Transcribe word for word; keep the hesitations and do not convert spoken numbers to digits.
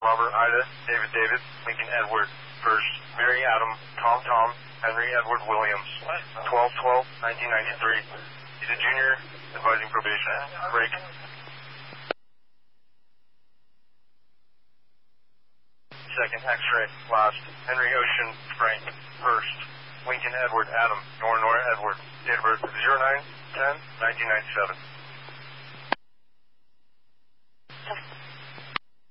Robert Ida, David David, Lincoln Edward. First, Mary Adam, Tom Tom, Henry Edward Williams. twelve twelve nineteen ninety-three. He's a junior, advising probation. Break. Second, X-ray. Last, Henry Ocean, Frank. First, Lincoln Edward Adam, Nora Nora Edward. Date of birth zero nine ten nineteen ninety-seven.